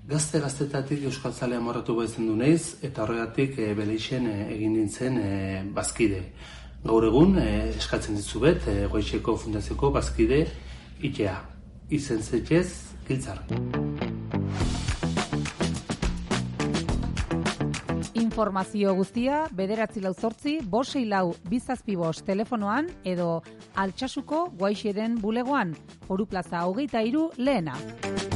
Gaztetatik euskaltzalea morratu baitzen du naiz, eta horregatik Beleixen egin nintzen bazkide. Gaur egun eskatzen ditzuet Goaixeko Fundazioko bazkide itea. Izen zetxez, giltzar. Informazio guztia 948-564-275 telefonoan edo Altsasuko Goaixeren bulegoan, Foru Plaza 23 lehena.